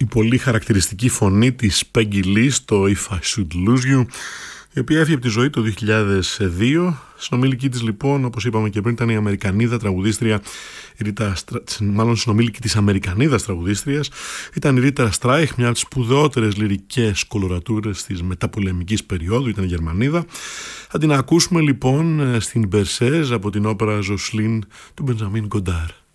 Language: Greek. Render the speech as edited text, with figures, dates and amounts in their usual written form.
πολύ χαρακτηριστική φωνή της Peggy Lee στο If I Should Lose You, η οποία έφυγε από τη ζωή το 2002. Συνομήλικη της λοιπόν, όπως είπαμε και πριν, ήταν η Αμερικανίδα τραγουδίστρια, μάλλον συνομήλικη της Αμερικανίδας τραγουδίστριας ήταν η Ρίτα Στράιχ, μια από τις σπουδαιότερες λυρικές κολορατούρες της μεταπολεμικής περίοδου, ήταν Γερμανίδα. Θα την ακούσουμε λοιπόν στην Μπερσέζ από την όπερα Ζοσλίν του Μπενζαμίν Γκοντάρ.